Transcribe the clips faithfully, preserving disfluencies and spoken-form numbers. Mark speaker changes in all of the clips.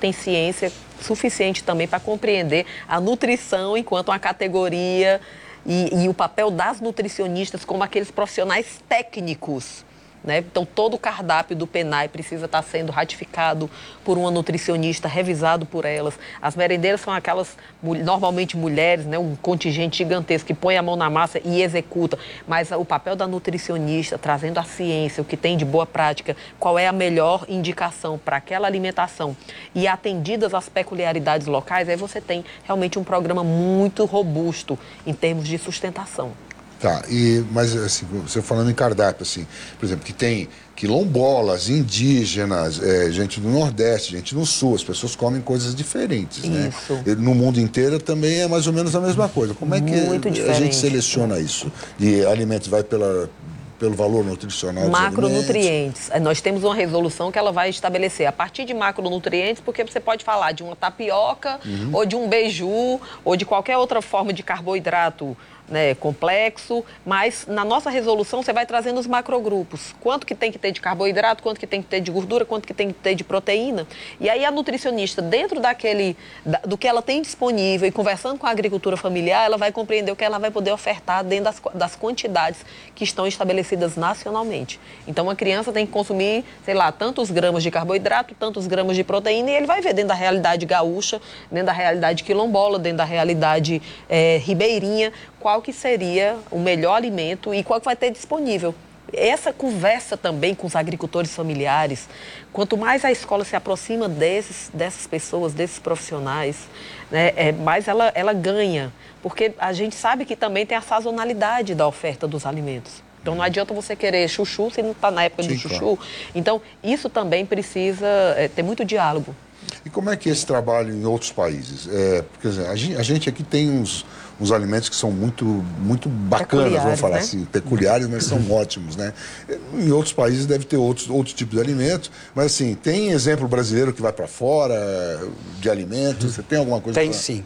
Speaker 1: tem ciência suficiente também para compreender a nutrição enquanto uma categoria e, e o papel das nutricionistas como aqueles profissionais técnicos. Né? Então, todo o cardápio do PENAI precisa estar sendo ratificado por uma nutricionista, revisado por elas. As merendeiras são aquelas, normalmente mulheres, né? Um contingente gigantesco que põe a mão na massa e executa. Mas o papel da nutricionista, trazendo a ciência, o que tem de boa prática, qual é a melhor indicação para aquela alimentação e atendidas as peculiaridades locais, aí você tem realmente um programa muito robusto em termos de sustentação.
Speaker 2: Tá, e, mas assim, você falando em cardápio, assim, por exemplo, que tem quilombolas, indígenas, é, gente do Nordeste, gente do Sul, as pessoas comem coisas diferentes, né?
Speaker 1: Isso.
Speaker 2: No mundo inteiro também é mais ou menos a mesma coisa. Como é que
Speaker 1: Muito
Speaker 2: a
Speaker 1: diferente.
Speaker 2: gente seleciona isso? De alimentos, vai pela... pelo valor nutricional dos
Speaker 1: macronutrientes. Alimentos. Nós temos uma resolução que ela vai estabelecer a partir de macronutrientes, porque você pode falar de uma tapioca, uhum. ou de um beiju, ou de qualquer outra forma de carboidrato, né, complexo, mas na nossa resolução você vai trazendo os macrogrupos. Quanto que tem que ter de carboidrato, quanto que tem que ter de gordura, quanto que tem que ter de proteína. E aí a nutricionista, dentro daquele, da, do que ela tem disponível e conversando com a agricultura familiar, ela vai compreender o que ela vai poder ofertar dentro das, das quantidades que estão estabelecidas nacionalmente. Então, uma criança tem que consumir, sei lá, tantos gramas de carboidrato, tantos gramas de proteína, e ele vai ver dentro da realidade gaúcha, dentro da realidade quilombola, dentro da realidade é, ribeirinha, qual que seria o melhor alimento e qual que vai ter disponível. Essa conversa também com os agricultores familiares, quanto mais a escola se aproxima desses, dessas pessoas, desses profissionais, né, é, mais ela, ela ganha, porque a gente sabe que também tem a sazonalidade da oferta dos alimentos. Então, não adianta você querer chuchu se não está na época Sim, do chuchu. Claro. Então, isso também precisa é, ter muito diálogo.
Speaker 2: E como é que é esse trabalho em outros países? É, porque a gente, a gente aqui tem uns, uns alimentos que são muito, muito bacanas, vamos falar né? assim, peculiares, mas são ótimos, né? Em outros países deve ter outros, outros tipos de alimentos, mas assim, tem exemplo brasileiro que vai para fora de alimentos? Você tem alguma coisa?
Speaker 3: Tem
Speaker 2: pra...
Speaker 3: sim.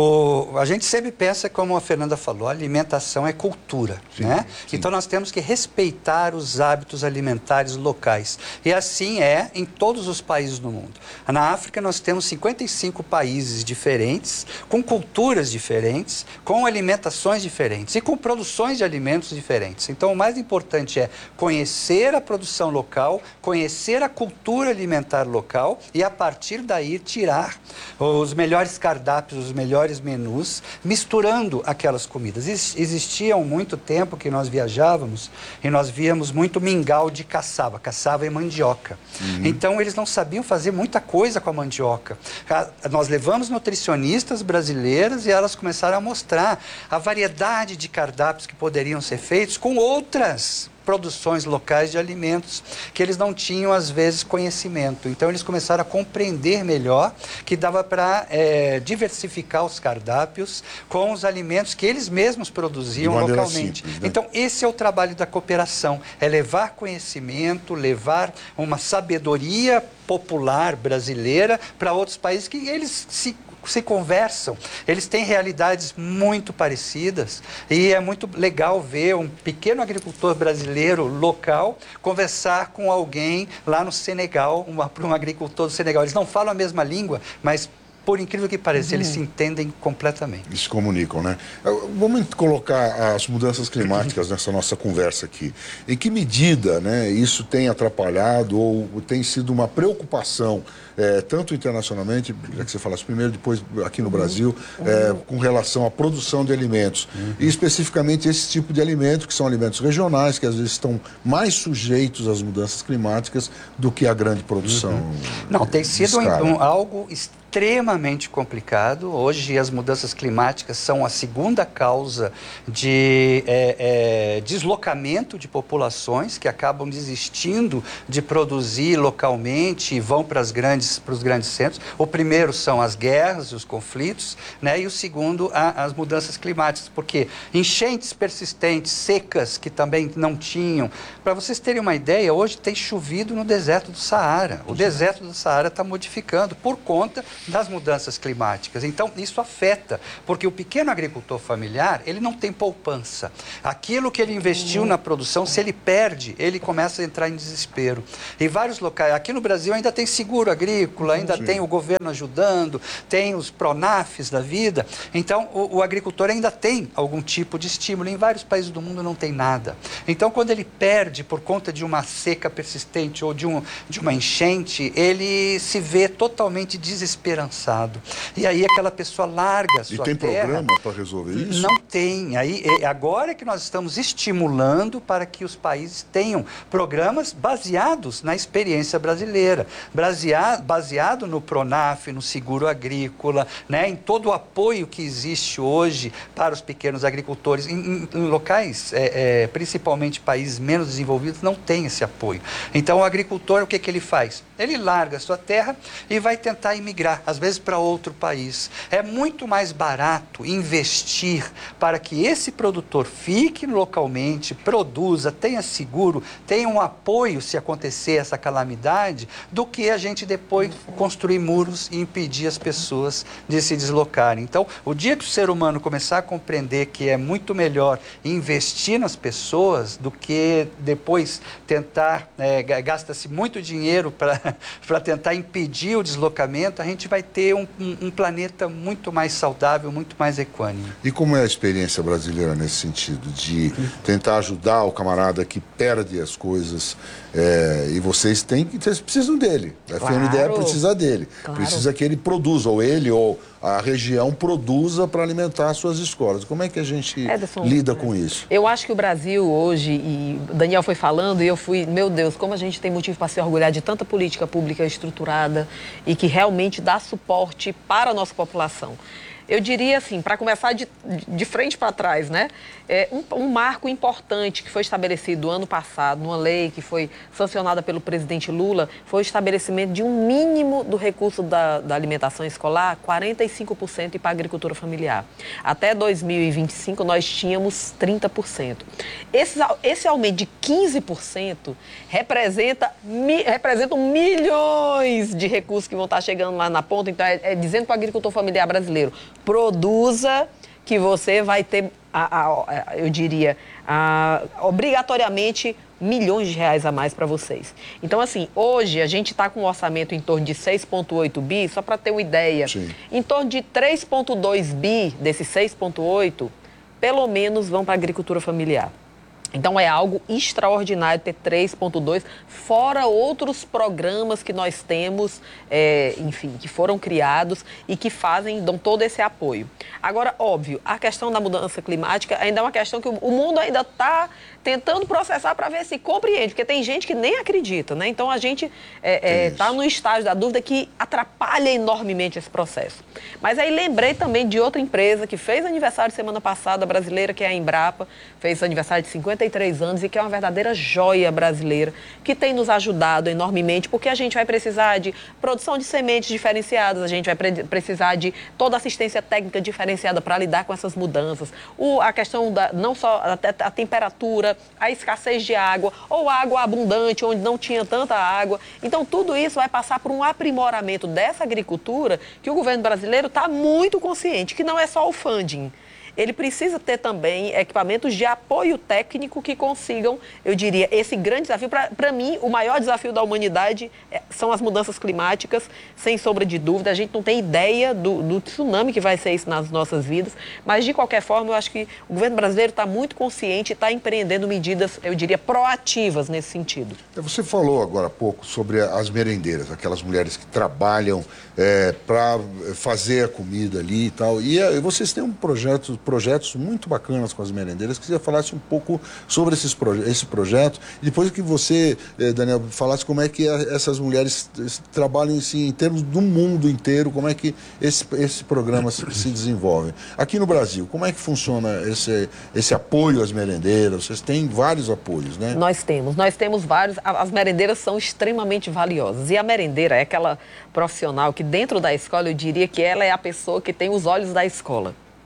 Speaker 3: O, a gente sempre pensa, como a Fernanda falou, a alimentação é cultura, sim, né? Sim. Então nós temos que respeitar os hábitos alimentares locais. E assim é em todos os países do mundo. Na África nós temos cinquenta e cinco países diferentes, com culturas diferentes, com alimentações diferentes e com produções de alimentos diferentes. Então o mais importante é conhecer a produção local, conhecer a cultura alimentar local e a partir daí tirar os melhores cardápios, os melhores menus, misturando aquelas comidas. Existia há muito tempo que nós viajávamos e nós víamos muito mingau de caçava, caçava e mandioca. Uhum. Então, eles não sabiam fazer muita coisa com a mandioca. Nós levamos nutricionistas brasileiras e elas começaram a mostrar a variedade de cardápios que poderiam ser feitos com outras produções locais de alimentos que eles não tinham, às vezes, conhecimento. Então, eles começaram a compreender melhor que dava para é, diversificar os cardápios com os alimentos que eles mesmos produziam localmente. Simples, né? Então, esse é o trabalho da cooperação, é levar conhecimento, levar uma sabedoria popular brasileira para outros países que eles se se conversam, eles têm realidades muito parecidas e é muito legal ver um pequeno agricultor brasileiro local conversar com alguém lá no Senegal, para um agricultor do Senegal. Eles não falam a mesma língua, mas por incrível que pareça, uhum. eles se entendem completamente.
Speaker 2: Eles se comunicam, né? Vamos colocar as mudanças climáticas nessa nossa conversa aqui. Em que medida, né, isso tem atrapalhado ou tem sido uma preocupação, é, tanto internacionalmente, já que você falasse primeiro, depois aqui no Brasil, uhum. é, com relação à produção de alimentos. Uhum. E especificamente esse tipo de alimentos, que são alimentos regionais, que às vezes estão mais sujeitos às mudanças climáticas do que a grande produção. Uhum.
Speaker 3: Não, tem sido um, um, algo extremamente complicado. Hoje as mudanças climáticas são a segunda causa de é, é, deslocamento de populações que acabam desistindo de produzir localmente e vão para as grandes, para os grandes centros. O primeiro são as guerras e os conflitos, né? E o segundo, a, as mudanças climáticas, porque enchentes persistentes, secas, que também não tinham. Para vocês terem uma ideia, hoje tem chovido no deserto do Saara. O deserto do Saara está modificando por conta das mudanças climáticas. Então, isso afeta, porque o pequeno agricultor familiar, ele não tem poupança. Aquilo que ele investiu na produção, se ele perde, ele começa a entrar em desespero. Em vários locais, aqui no Brasil ainda tem seguro agrícola, ainda Sim. tem o governo ajudando, tem os Pronafs da vida. Então, o, o agricultor ainda tem algum tipo de estímulo. Em vários países do mundo não tem nada. Então, quando ele perde por conta de uma seca persistente ou de, um, de uma enchente, ele se vê totalmente desesperançado. E aí aquela pessoa larga a sua terra.
Speaker 2: E tem programa para resolver isso?
Speaker 3: Não tem. Aí, agora é que nós estamos estimulando para que os países tenham programas baseados na experiência brasileira, baseado, baseado no Pronaf, no seguro agrícola, né, em todo o apoio que existe hoje para os pequenos agricultores. Em, em locais, é, é, principalmente países menos desenvolvidos, não tem esse apoio. Então, o agricultor, o que, que ele faz? Ele larga a sua terra e vai tentar emigrar, às vezes para outro país. É muito mais barato investir para que esse produtor fique localmente, produza, tenha seguro, tenha um apoio se acontecer essa calamidade, do que a gente depois construir muros e impedir as pessoas de se deslocarem. Então, o dia que o ser humano começar a compreender que é muito melhor investir nas pessoas do que depois tentar, é, gasta-se muito dinheiro para tentar impedir o deslocamento, a gente vai ter um, um, um planeta muito mais saudável, muito mais equânime.
Speaker 2: E como é a experiência brasileira nesse sentido, de tentar ajudar o camarada que perde as coisas, é, e vocês têm que, vocês precisam dele, a F N D E precisa dele, claro. Precisa que ele produza, ou ele ou a região produza para alimentar suas escolas. Como é que a gente Ederson, lida com isso?
Speaker 1: Eu acho que o Brasil hoje, e o Daniel foi falando, e eu fui, meu Deus, como a gente tem motivo para se orgulhar de tanta política pública estruturada e que realmente dá suporte para a nossa população. Eu diria assim, para começar de, de frente para trás, né? É um, um marco importante que foi estabelecido ano passado, numa lei que foi sancionada pelo presidente Lula, foi o estabelecimento de um mínimo do recurso da, da alimentação escolar, quarenta e cinco por cento, e para a agricultura familiar. Até dois mil e vinte e cinco, nós tínhamos trinta por cento. Esse, esse aumento de quinze por cento representa, mi, representa milhões de recursos que vão estar chegando lá na ponta. Então, é, é dizendo para o agricultor familiar brasileiro: produza, que você vai ter, a, a, a, eu diria, a, obrigatoriamente milhões de reais a mais para vocês. Então, assim, hoje a gente está com um orçamento em torno de seis vírgula oito bi, só para ter uma ideia. Sim. Em torno de três vírgula dois bi desses seis vírgula oito, pelo menos vão para a agricultura familiar. Então, é algo extraordinário ter três vírgula dois, fora outros programas que nós temos, é, enfim, que foram criados e que fazem, dão todo esse apoio. Agora, óbvio, a questão da mudança climática ainda é uma questão que o mundo ainda está tentando processar para ver se compreende, porque tem gente que nem acredita, né? Então, a gente está é, é, tá no estágio da dúvida que atrapalha enormemente esse processo. Mas aí lembrei também de outra empresa que fez aniversário semana passada, brasileira, que é a Embrapa, fez aniversário de cinquenta e três anos e que é uma verdadeira joia brasileira, que tem nos ajudado enormemente, porque a gente vai precisar de produção de sementes diferenciadas, a gente vai pre precisar de toda assistência técnica diferenciada para lidar com essas mudanças, o, a questão da, não só a, a temperatura, a escassez de água, ou água abundante, onde não tinha tanta água. Então, tudo isso vai passar por um aprimoramento dessa agricultura que o governo brasileiro está muito consciente, que não é só o funding. Ele precisa ter também equipamentos de apoio técnico que consigam, eu diria, esse grande desafio. Para mim, o maior desafio da humanidade é, são as mudanças climáticas, sem sombra de dúvida. A gente não tem ideia do, do tsunami que vai ser isso nas nossas vidas, mas, de qualquer forma, eu acho que o governo brasileiro está muito consciente e está empreendendo medidas, eu diria, proativas nesse sentido.
Speaker 2: Você falou agora há pouco sobre as merendeiras, aquelas mulheres que trabalham é, para fazer a comida ali e tal. E, e vocês têm um projeto... projetos muito bacanas com as merendeiras. Queria falasse um pouco sobre esses proje esse projeto e depois que você, eh, Daniel, falasse como é que a, essas mulheres trabalham assim, em termos do mundo inteiro, como é que esse, esse programa se, se desenvolve. Aqui no Brasil, como é que funciona esse, esse apoio às merendeiras? Vocês têm vários apoios, né?
Speaker 1: Nós temos, nós temos vários. As merendeiras são extremamente valiosas. E a merendeira é aquela profissional que dentro da escola eu diria que ela é a pessoa que tem os olhos da escola.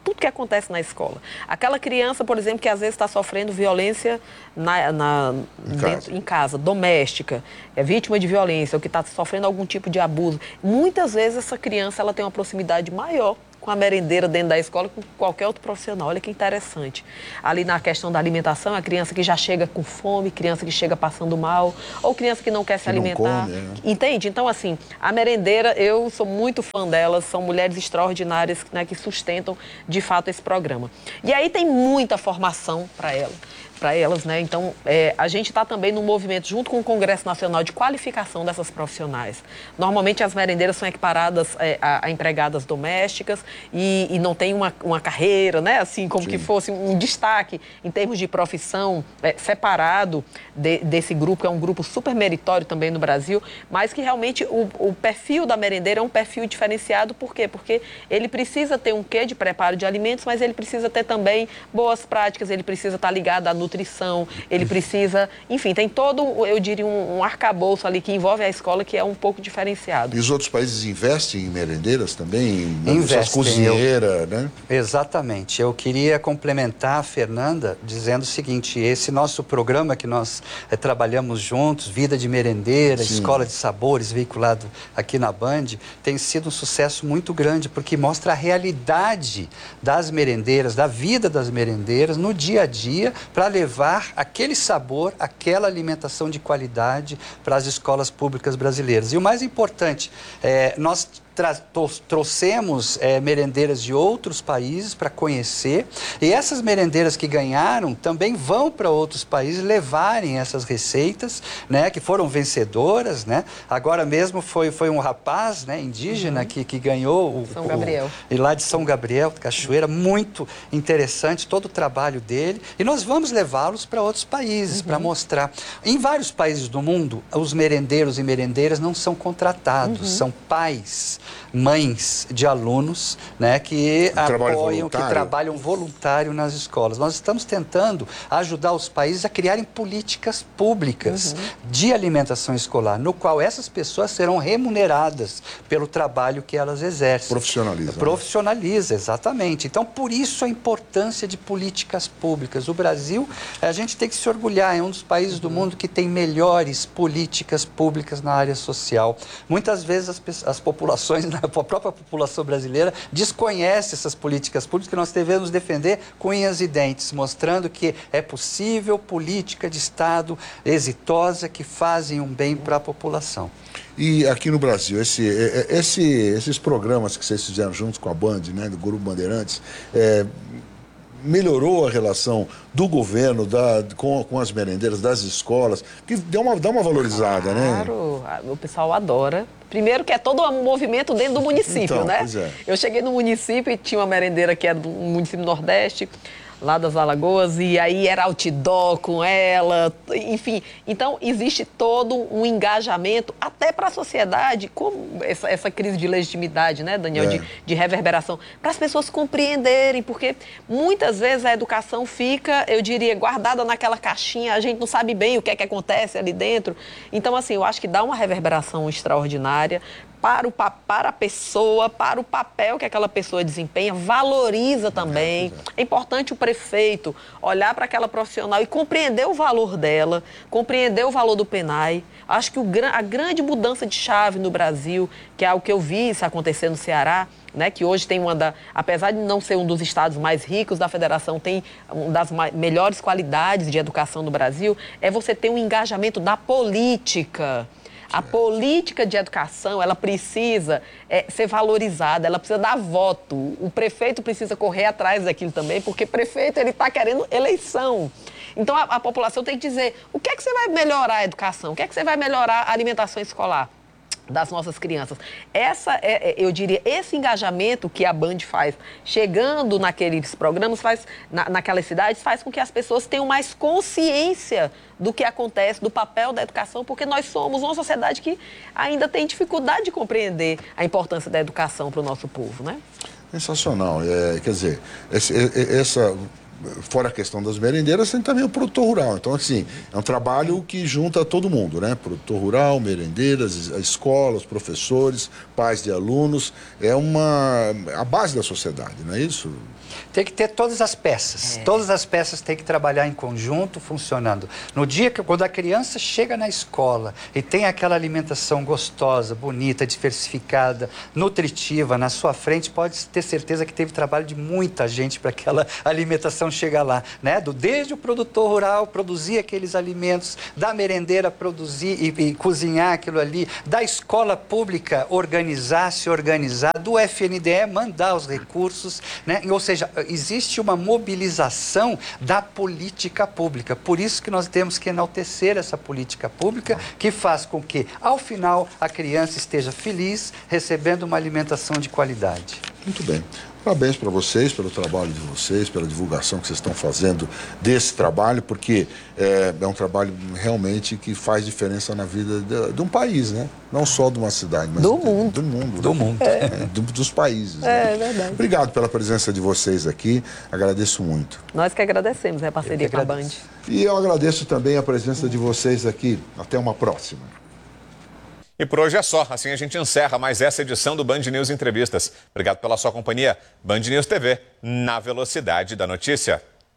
Speaker 1: tudo que acontece na escola. Aquela criança, por exemplo, que às vezes está sofrendo violência na, na,
Speaker 2: em,
Speaker 1: dentro,
Speaker 2: casa.
Speaker 1: em casa, doméstica, é vítima de violência, ou que está sofrendo algum tipo de abuso. Muitas vezes essa criança ela tem uma proximidade maior com a merendeira dentro da escola, com qualquer outro profissional. Olha que interessante. Ali na questão da alimentação, a criança que já chega com fome, criança que chega passando mal, ou criança que não quer se
Speaker 2: que
Speaker 1: alimentar.
Speaker 2: Come, é.
Speaker 1: Entende? Então, assim, a merendeira, eu sou muito fã delas, são mulheres extraordinárias, né, que sustentam, de fato, esse programa. E aí tem muita formação para ela. para elas, né? Então, é, a gente está também no movimento, junto com o Congresso Nacional, de qualificação dessas profissionais. Normalmente, as merendeiras são equiparadas é, a, a empregadas domésticas e, e não tem uma, uma carreira, né? Assim, como Sim. que fosse um destaque em termos de profissão é, separado de, desse grupo, que é um grupo super meritório também no Brasil, mas que realmente o, o perfil da merendeira é um perfil diferenciado. Por quê? Porque ele precisa ter um quê de preparo de alimentos, mas ele precisa ter também boas práticas, ele precisa estar ligado à nutrição, ele precisa, enfim, tem todo, eu diria, um, um arcabouço ali que envolve a escola que é um pouco diferenciado.
Speaker 2: E os outros países investem em merendeiras também?
Speaker 3: Investem.
Speaker 2: Cozinheira, né?
Speaker 3: Exatamente. Eu queria complementar a Fernanda dizendo o seguinte, esse nosso programa que nós é, trabalhamos juntos, Vida de Merendeira, Sim. Escola de Sabores, veiculado aqui na Band, tem sido um sucesso muito grande, porque mostra a realidade das merendeiras, da vida das merendeiras no dia a dia, para levar aquele sabor, aquela alimentação de qualidade para as escolas públicas brasileiras. E o mais importante, é, nós trouxemos é, merendeiras de outros países para conhecer, e essas merendeiras que ganharam também vão para outros países levarem essas receitas, né, que foram vencedoras, né? Agora mesmo foi, foi um rapaz, né, indígena uhum. que, que ganhou o,
Speaker 1: São Gabriel.
Speaker 3: O, e lá de São Gabriel, Cachoeira, muito interessante todo o trabalho dele, e nós vamos levá-los para outros países uhum. para mostrar. Em vários países do mundo, os merendeiros e merendeiras não são contratados, uhum. são pais, mães de alunos, né, que apoiam, que trabalham voluntário nas escolas. Nós estamos tentando ajudar os países a criarem políticas públicas uhum. de alimentação escolar, no qual essas pessoas serão remuneradas pelo trabalho que elas exercem.
Speaker 2: Profissionaliza.
Speaker 3: Profissionaliza, exatamente. Então, por isso a importância de políticas públicas. O Brasil, a gente tem que se orgulhar, é um dos países do mundo que tem melhores políticas públicas na área social. Muitas vezes as, as populações, a própria população brasileira desconhece essas políticas públicas que nós devemos defender com unhas e dentes, mostrando que é possível política de Estado exitosa que fazem um bem para a população.
Speaker 2: E aqui no Brasil, esse, esse, esses programas que vocês fizeram juntos com a Band, né, do Grupo Bandeirantes, é, melhorou a relação do governo da, com, com as merendeiras, das escolas, que deu uma, dá uma valorizada,
Speaker 1: claro,
Speaker 2: né?
Speaker 1: Claro, o pessoal adora. Primeiro que é todo um movimento dentro do município,
Speaker 2: então,
Speaker 1: né?
Speaker 2: Pois é.
Speaker 1: Eu cheguei no município e tinha uma merendeira que é do município do Nordeste, lá das Alagoas, e aí era outdoor com ela, enfim. Então, existe todo um engajamento, até para a sociedade, como essa, essa crise de legitimidade, né, Daniel, é. de, de reverberação, para as pessoas compreenderem, porque muitas vezes a educação fica, eu diria, guardada naquela caixinha, a gente não sabe bem o que é que acontece ali dentro. Então, assim, eu acho que dá uma reverberação extraordinária para, o, para a pessoa, para o papel que aquela pessoa desempenha, valoriza também. É importante o prefeito olhar para aquela profissional e compreender o valor dela, compreender o valor do Penai. Acho que o, a grande mudança de chave no Brasil, que é algo que eu vi isso acontecer no Ceará, né, que hoje tem uma da, apesar de não ser um dos estados mais ricos da federação, tem uma das mais, melhores qualidades de educação do Brasil, é você ter um engajamento da política. A política de educação, ela precisa é, ser valorizada, ela precisa dar voto. O prefeito precisa correr atrás daquilo também, porque o prefeito está querendo eleição. Então, a, a população tem que dizer, o que é que você vai melhorar a educação? O que é que você vai melhorar a alimentação escolar das nossas crianças? Essa é, eu diria, esse engajamento que a Band faz, chegando naqueles programas, faz, na, naquelas cidades, faz com que as pessoas tenham mais consciência do que acontece, do papel da educação, porque nós somos uma sociedade que ainda tem dificuldade de compreender a importância da educação para o nosso povo, né?
Speaker 2: Sensacional. É, quer dizer, esse, essa... fora a questão das merendeiras, tem também o produtor rural. Então, assim, é um trabalho que junta todo mundo, né? Produtor rural, merendeiras, escolas, professores, pais de alunos. É uma a base da sociedade, não é isso?
Speaker 3: Tem que ter todas as peças. É. Todas as peças têm que trabalhar em conjunto, funcionando. No dia que, quando a criança chega na escola e tem aquela alimentação gostosa, bonita, diversificada, nutritiva na sua frente, pode ter certeza que teve trabalho de muita gente para aquela alimentação chegar lá, né? Do, desde o produtor rural produzir aqueles alimentos, da merendeira produzir e, e cozinhar aquilo ali, da escola pública organizar, se organizar, do F N D E mandar os recursos, né? Ou seja, existe uma mobilização da política pública. Por isso que nós temos que enaltecer essa política pública, que faz com que, ao final, a criança esteja feliz, recebendo uma alimentação de qualidade.
Speaker 2: Muito bem. Parabéns para vocês, pelo trabalho de vocês, pela divulgação que vocês estão fazendo desse trabalho, porque é, é um trabalho realmente que faz diferença na vida de, de um país, né? Não só de uma cidade, mas
Speaker 1: do
Speaker 2: de,
Speaker 1: mundo.
Speaker 2: Do mundo.
Speaker 3: Do
Speaker 2: né?
Speaker 3: mundo.
Speaker 2: É, do, dos países.
Speaker 1: É,
Speaker 2: né?
Speaker 1: é verdade.
Speaker 2: Obrigado pela presença de vocês aqui, agradeço muito.
Speaker 1: Nós que agradecemos, é a parceria com a Band.
Speaker 2: E eu agradeço também a presença de vocês aqui. Até uma próxima.
Speaker 4: E por hoje é só. Assim a gente encerra mais essa edição do Band News Entrevistas. Obrigado pela sua companhia. Band News T V, na velocidade da notícia.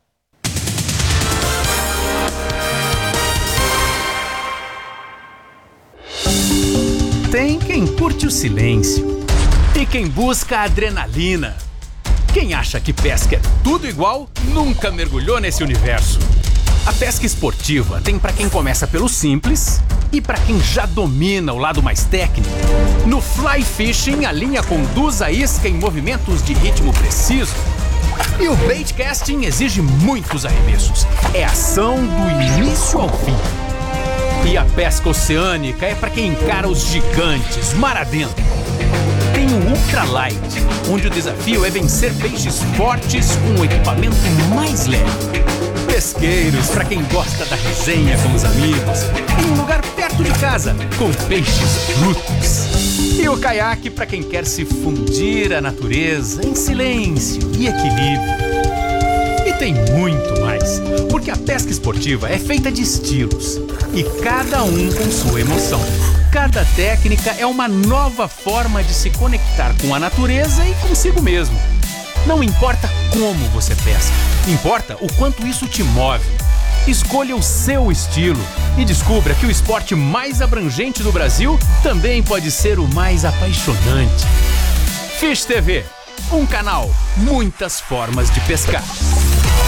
Speaker 5: Tem quem curte o silêncio e quem busca a adrenalina. Quem acha que pesca é tudo igual, nunca mergulhou nesse universo. A pesca esportiva tem para quem começa pelo simples e para quem já domina o lado mais técnico. No fly fishing, a linha conduz a isca em movimentos de ritmo preciso. E o bait casting exige muitos arremessos. É ação do início ao fim. E a pesca oceânica é para quem encara os gigantes, mar adentro. Tem o ultralight, onde o desafio é vencer peixes fortes com o equipamento mais leve. Pesqueiros, para quem gosta da resenha com os amigos, em um lugar perto de casa, com peixes brutos. E o caiaque para quem quer se fundir à natureza em silêncio e equilíbrio. E tem muito mais, porque a pesca esportiva é feita de estilos, e cada um com sua emoção. Cada técnica é uma nova forma de se conectar com a natureza e consigo mesmo. Não importa como você pesca, importa o quanto isso te move. Escolha o seu estilo e descubra que o esporte mais abrangente do Brasil também pode ser o mais apaixonante. Fish T V, um canal, muitas formas de pescar.